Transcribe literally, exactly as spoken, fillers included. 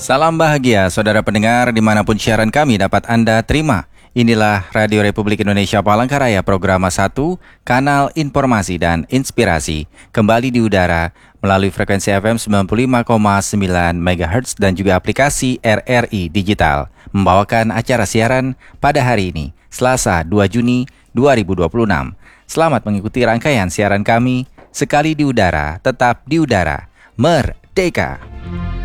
Salam bahagia, saudara pendengar dimanapun siaran kami dapat Anda terima. Inilah Radio Republik Indonesia Palangkaraya, program satu, Kanal Informasi dan Inspirasi. Kembali di udara melalui frekuensi F M sembilan puluh lima koma sembilan megahertz dan juga aplikasi R R I Digital. Membawakan acara siaran pada hari ini, Selasa dua Juni dua ribu dua puluh enam. Selamat mengikuti rangkaian siaran kami. Sekali di udara, tetap di udara. Merdeka!